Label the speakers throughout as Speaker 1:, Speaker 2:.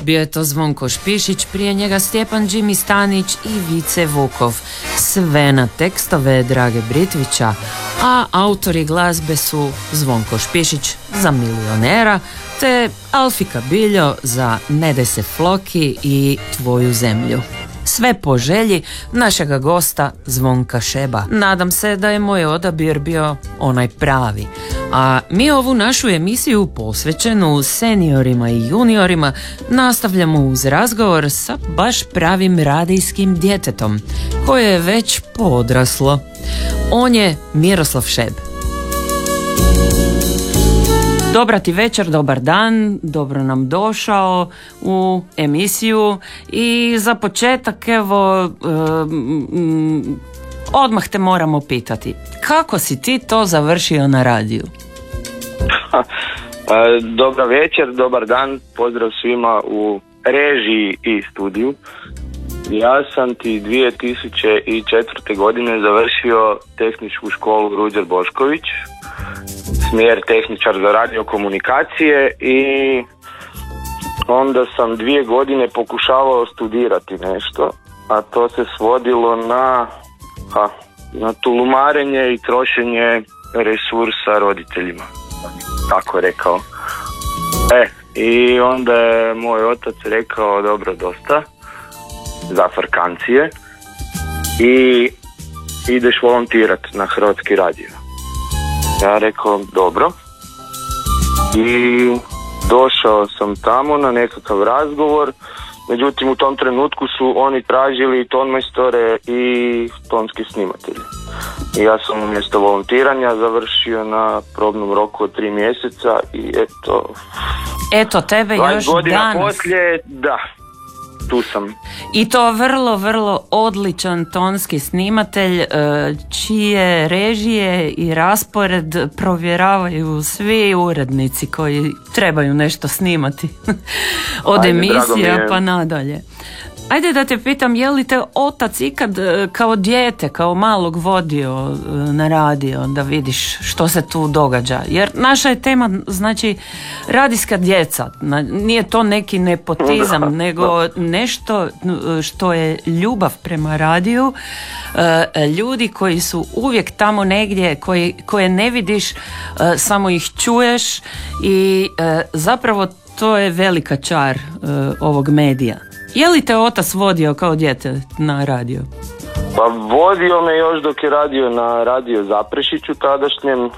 Speaker 1: bio je to Zvonko Špišić, prije njega Stjepan Jimmy Stanić i Vice Vukov. Sve na tekstove Drage Britvića, a autori glazbe su Zvonko Špišić za Milionera, te Alfika Biljo za Ne daj se Floki i Tvoju zemlju. Sve po želji našega gosta Zvonka Šeba. Nadam se da je moj odabir bio onaj pravi. A mi ovu našu emisiju posvećenu seniorima i juniorima nastavljamo uz razgovor sa baš pravim radijskim djetetom koje je već podraslo. On je Miroslav Šeb. Dobra ti večer, dobar dan, dobro nam došao u emisiju i za početak evo odmah te moramo pitati, kako si ti to završio na radiju?
Speaker 2: Dobra večer, dobar dan, pozdrav svima u režiji i studiju. Ja sam ti 2004. godine završio tehničku školu Ruđer Bošković, smjer tehničar za radiokomunikacije, i onda sam 2 godine pokušavao studirati nešto, a to se svodilo na tulumarenje i trošenje resursa roditeljima, tako je rekao. I onda je moj otac rekao dobro, dosta za farkancije i ideš volontirati na Hrvatski radio. Ja rekao dobro i došao sam tamo na nekakav razgovor, međutim u tom trenutku su oni tražili tonmajstore i tonski snimatelji. I ja sam umjesto volontiranja završio na probnom roku od 3 mjeseca i
Speaker 1: eto tebe još
Speaker 2: godina
Speaker 1: danas.
Speaker 2: Poslije, da, tu sam.
Speaker 1: I to vrlo, vrlo odličan tonski snimatelj čije režije i raspored provjeravaju svi urednici koji trebaju nešto snimati. Od emisija pa nadalje. Ajde da te pitam, je li te otac ikad kao dijete, kao malog vodio na radio da vidiš što se tu događa? Jer naša je tema, znači, radijska djeca. Nije to neki nepotizam, nego nešto što je ljubav prema radiju. Ljudi koji su uvijek tamo negdje, koje ne vidiš, samo ih čuješ i zapravo to je velika čar ovog medija. Je li te otac vodio kao dijete na radio?
Speaker 2: Pa vodio me još dok je radio na Radio Zaprešiću tadašnjem,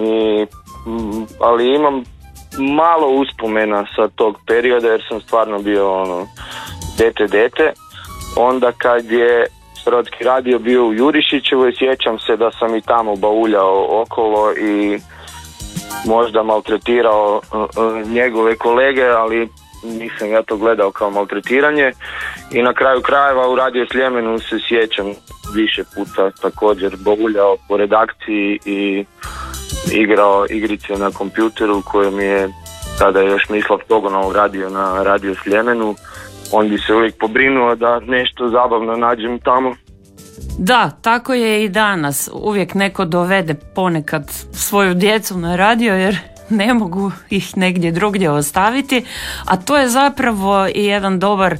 Speaker 2: ali imam malo uspomena sa tog perioda jer sam stvarno bio dete. Onda kad je Hrvatski radio bio u Jurišićevoj, sjećam se da sam i tamo bauljao okolo i možda maltretirao njegove kolege, ali nisam ja to gledao kao maltretiranje. I na kraju krajeva u Radio Sljemenu se sjećam više puta također bauljao po redakciji i igrao igrice na kompjuteru koje mi je tada još Mislav Togonov radio na Radio Sljemenu. On bi se uvijek pobrinuo da nešto zabavno nađem tamo.
Speaker 1: Da, tako je i danas. Uvijek neko dovede ponekad svoju djecu na radio jer ne mogu ih negdje drugdje ostaviti, a to je zapravo i jedan dobar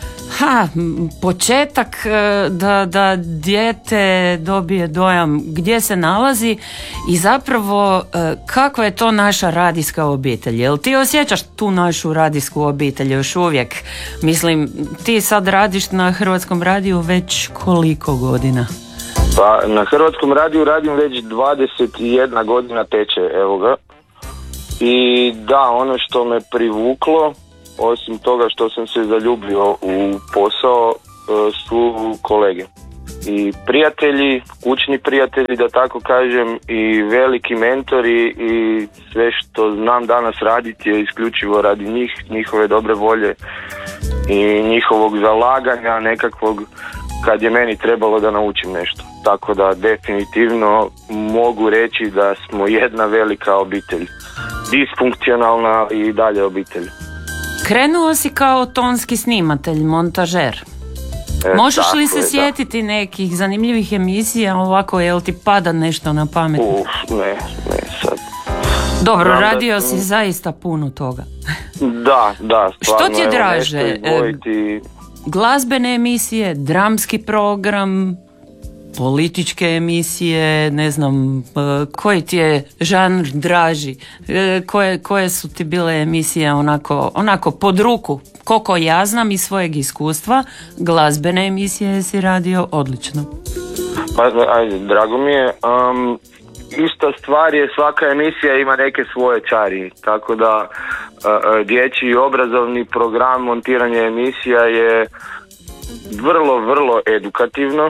Speaker 1: početak da dijete dobije dojam gdje se nalazi i zapravo kakva je to naša radijska obitelj. Jel ti osjećaš tu našu radijsku obitelj još uvijek? Mislim, ti sad radiš na Hrvatskom radiju već koliko godina?
Speaker 2: Pa na Hrvatskom radiju radim već 21 godina teče, evo ga. I da, ono što me privuklo, osim toga što sam se zaljubio u posao, su kolege i prijatelji, kućni prijatelji da tako kažem, i veliki mentori, i sve što znam danas raditi je isključivo radi njih, njihove dobre volje i njihovog zalaganja nekakvog kad je meni trebalo da naučim nešto. Tako da definitivno mogu reći da smo jedna velika obitelj. Disfunkcionalna i dalje obitelj.
Speaker 1: Krenuo si kao tonski snimatelj, montažer. Možeš li se sjetiti nekih zanimljivih emisija ovako, jel ti pada nešto na pamet?
Speaker 2: Ne sad.
Speaker 1: Dobro, radio si zaista puno toga.
Speaker 2: Da, stvarno.
Speaker 1: Što ti je draže? Glazbene emisije, dramski program, političke emisije, ne znam, koji ti je žanr draži, koje su ti bile emisije onako pod ruku? Koliko ja znam iz svojeg iskustva, glazbene emisije si radio odlično.
Speaker 2: Pa, ajde, drago mi je. Ista stvar je, svaka emisija ima neke svoje čari, tako da dječji obrazovni program, montiranje emisija je vrlo, vrlo edukativno.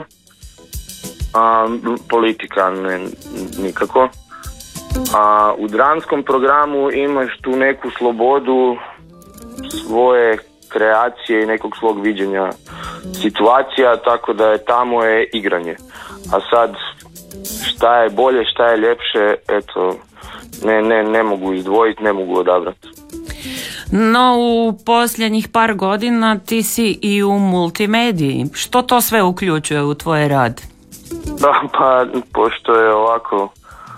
Speaker 2: Politika ne, nikako. A u dramskom programu imaš tu neku slobodu svoje kreacije i nekog svog viđenja situacija, tako da je tamo je igranje. A sad šta je bolje, šta je ljepše, eto, ne mogu izdvojiti, ne mogu odabrati.
Speaker 1: No, u posljednjih par godina ti si i u multimediji. Što to sve uključuje u tvoj rad?
Speaker 2: Pa, pošto je ovako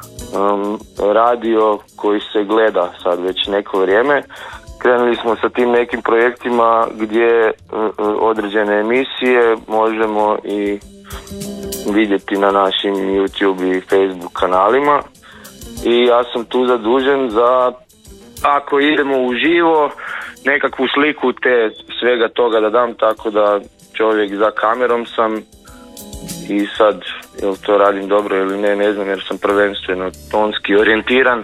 Speaker 2: radio koji se gleda sad već neko vrijeme, krenuli smo sa tim nekim projektima gdje određene emisije možemo i vidjeti na našim YouTube i Facebook kanalima i ja sam tu zadužen za, ako idemo uživo, nekakvu sliku te svega toga da dam, tako da čovjek za kamerom sam i sad, jel to radim dobro ili ne znam, jer sam prvenstveno tonski orijentiran,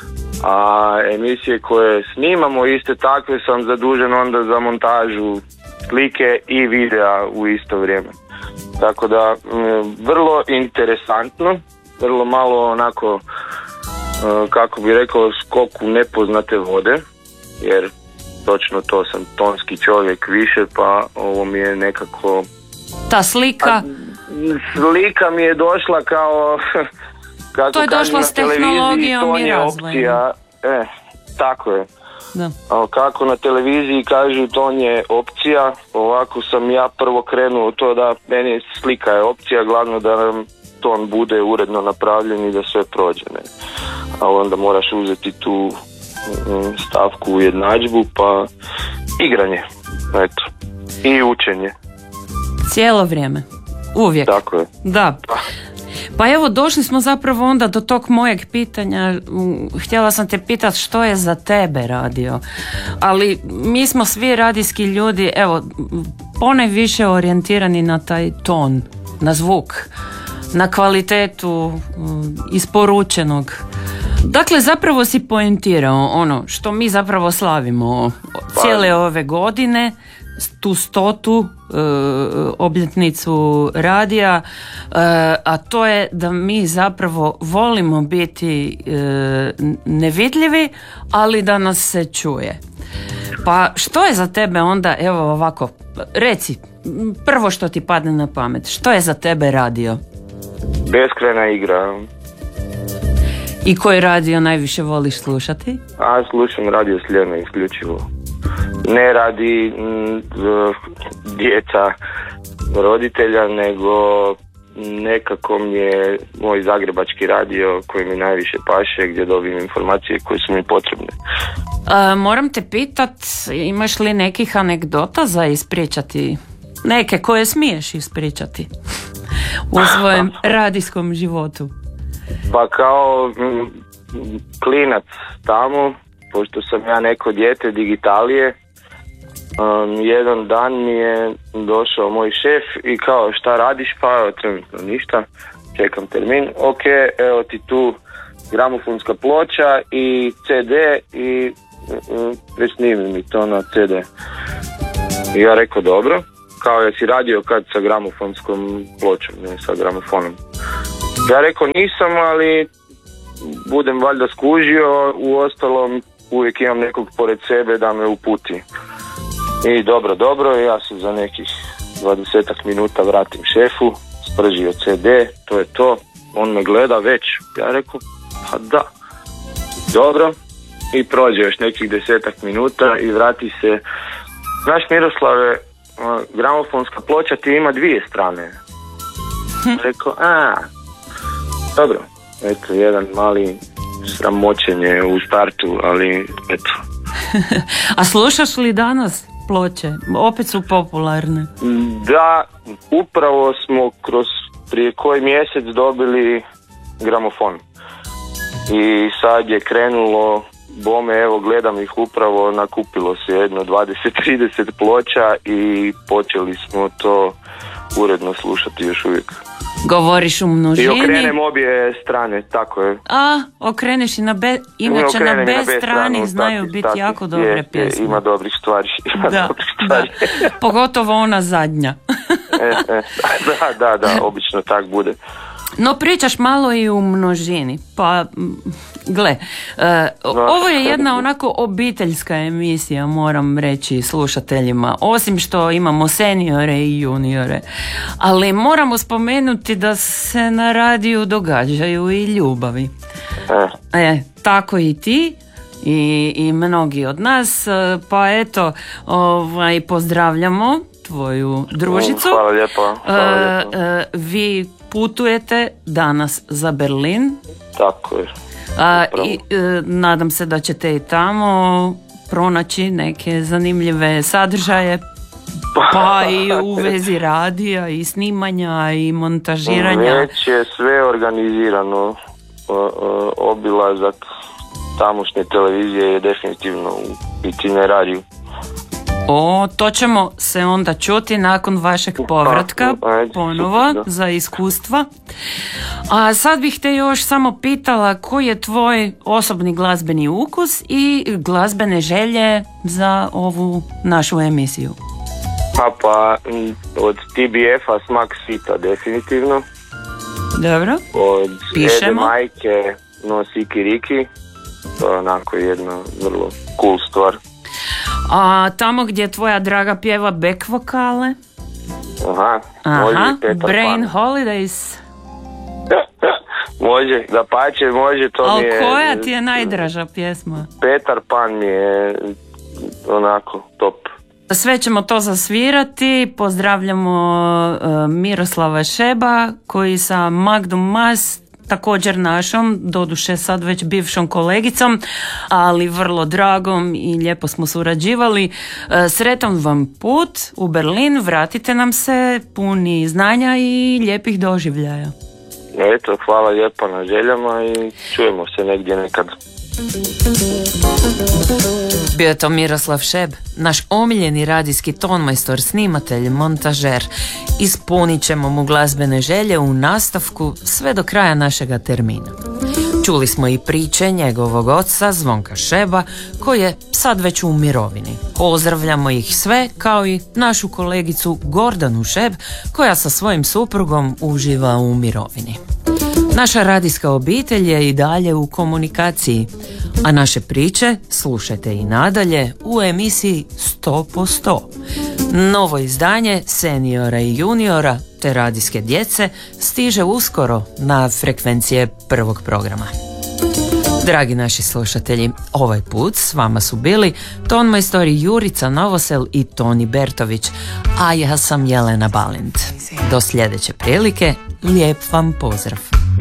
Speaker 2: a emisije koje snimamo iste takve sam zadužen onda za montažu slike i videa u isto vrijeme. Tako da vrlo interesantno, vrlo malo onako, kako bi rekao, skok u nepoznate vode, jer točno to sam tonski čovjek više, pa ovo mi je nekako...
Speaker 1: Ta slika?
Speaker 2: Slika mi je došla kao... Kako
Speaker 1: to je došla s tehnologijom i razvojem.
Speaker 2: Tako je.
Speaker 1: Da.
Speaker 2: Kako na televiziji kažu ton je opcija, ovako sam ja prvo krenuo to da meni slika je opcija, glavno da nam ton bude uredno napravljen i da sve prođe. Ne? A onda moraš uzeti tu stavku u jednadžbu, pa igranje, eto, i učenje.
Speaker 1: Cijelo vrijeme, uvijek.
Speaker 2: Tako je.
Speaker 1: Da. Pa evo, došli smo zapravo onda do tog mojeg pitanja. Htjela sam te pitati što je za tebe radio, ali mi smo svi radijski ljudi, evo, ponajviše orijentirani na taj ton, na zvuk, na kvalitetu isporučenog. Dakle, zapravo si poentirao ono što mi zapravo slavimo cijele ove godine, tu 100. Obljetnicu radija, a to je da mi zapravo volimo biti nevidljivi, ali da nas se čuje. Pa što je za tebe onda, evo ovako, reci, prvo što ti padne na pamet, što je za tebe radio?
Speaker 2: Beskrajna igra.
Speaker 1: I koji radio najviše voliš slušati?
Speaker 2: Slušam radio Sljeme isključivo. Ne radi djeca roditelja, nego nekako mi je moj zagrebački radio koji mi najviše paše, gdje dobijem informacije koje su mi potrebne.
Speaker 1: Moram te pitat, imaš li nekih anegdota za ispričati? Neke koje smiješ ispričati u svojem radijskom životu?
Speaker 2: Pa kao klinac tamo, pošto sam ja neko dijete digitalije, jedan dan mi je došao moj šef i kao šta radiš, pa trenutno ništa, čekam termin, ok, evo ti tu gramofonska ploča i CD i presnimi mi to na CD. I ja rekao dobro, kao jesi radio kad sa gramofonskom pločom, ne sa gramofonom. Ja rekao nisam, ali budem valjda skužio, u ostalom uvijek imam nekog pored sebe da me uputi. I dobro, ja se za nekih 20 minuta vratim šefu, spržio CD, to je to, on me gleda već, ja rekao, pa da, dobro, i prođe još nekih 10 minuta i vrati se, znaš Miroslave, gramofonska ploča ti ima dvije strane. Rekao, dobro, eto, jedan mali sramoćenje u startu, ali eto,
Speaker 1: A slušaš li danas ploče? Opet su popularne.
Speaker 2: Da, upravo smo prije koji mjesec dobili gramofon. I sad je krenulo bome, evo gledam ih upravo, nakupilo se jedno 20-30 ploča i počeli smo to uredno slušati još uvijek.
Speaker 1: Govoriš u množini?
Speaker 2: I okrenem obje strane, tako je.
Speaker 1: Okreneš i na B, inače na B strani znaju biti jako dobre pjesme.
Speaker 2: Ima dobrih stvari.
Speaker 1: Da. Pogotovo ona zadnja.
Speaker 2: Da, obično tak bude.
Speaker 1: No pričaš malo i u množini, pa gle, ovo je jedna onako obiteljska emisija, moram reći slušateljima, osim što imamo seniore i juniore, ali moramo spomenuti da se na radiju događaju i ljubavi. Tako i ti i mnogi od nas, pa eto, pozdravljamo tvoju družicu.
Speaker 2: Hvala lijepo.
Speaker 1: Vi putujete danas za Berlin.
Speaker 2: Tako je.
Speaker 1: I nadam se da ćete i tamo pronaći neke zanimljive sadržaje, pa i u vezi radija i snimanja i montažiranja.
Speaker 2: Već je sve organizirano. Obilazak tamošnje televizije je definitivno u itinerariju.
Speaker 1: To ćemo se onda čuti nakon vašeg povratka ponovo za iskustva. A sad bih te još samo pitala koji je tvoj osobni glazbeni ukus i glazbene želje za ovu našu emisiju.
Speaker 2: Pa od TBF-a Smak svita definitivno.
Speaker 1: Dobro,
Speaker 2: od
Speaker 1: pišemo.
Speaker 2: Ede Majke No Siki Riki. To je onako jedna vrlo cool stvar.
Speaker 1: A tamo gdje tvoja draga pjeva back vokale?
Speaker 2: Može
Speaker 1: Brain Holidays.
Speaker 2: Može, da pače, može, to mi je...
Speaker 1: Ali koja ti je najdraža pjesma?
Speaker 2: Petar Pan mi je onako top.
Speaker 1: Sve ćemo to zasvirati. Pozdravljamo Miroslava Šeba koji sa Magdom Mas, također našom, doduše sad već bivšom kolegicom, ali vrlo dragom i lijepo smo surađivali. Sretan vam put u Berlin, vratite nam se puni znanja i lijepih doživljaja.
Speaker 2: Eto, hvala lijepo na željama i čujemo se negdje nekad.
Speaker 1: Bio je to Miroslav Šeb, naš omiljeni radijski tonmajstor, snimatelj, montažer. Ispunit ćemo mu glazbene želje u nastavku sve do kraja našega termina. Čuli smo i priče njegovog oca Zvonka Šeba, koji je sad već u mirovini. Pozdravljamo ih sve, kao i našu kolegicu Gordanu Šeb, koja sa svojim suprugom uživa u mirovini. Naša radijska obitelj je i dalje u komunikaciji, a naše priče slušajte i nadalje u emisiji 100%. Novo izdanje seniora i juniora te radijske djece stiže uskoro na frekvencije prvog programa. Dragi naši slušatelji, ovaj put s vama su bili tonmajstori Jurica Novosel i Toni Bertović, a ja sam Jelena Balint. Do sljedeće prilike, lijep vam pozdrav.